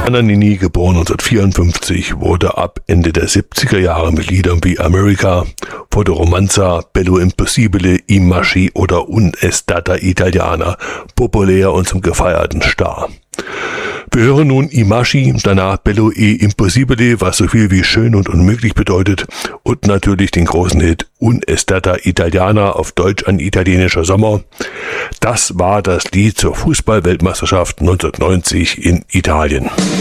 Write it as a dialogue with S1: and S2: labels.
S1: Nannini, geboren 1954, wurde ab Ende der 70er Jahre mit Liedern wie America, Fotoromanza, Bello Impossibile, I Maschi oder Un è stata italiana populär und zum gefeierten Star. Wir hören nun I Maschi, danach Bello e Impossibile, was so viel wie schön und unmöglich bedeutet, und natürlich den großen Hit Un è stata italiana, auf Deutsch ein italienischer Sommer. Das war das Lied zur Fußball-Weltmeisterschaft 1990 in Italien.